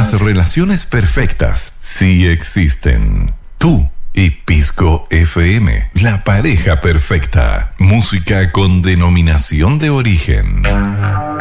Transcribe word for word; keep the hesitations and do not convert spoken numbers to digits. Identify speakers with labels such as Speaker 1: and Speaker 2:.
Speaker 1: Las relaciones perfectas sí existen. Tú y Pisco F M, la pareja perfecta. Música con denominación de origen.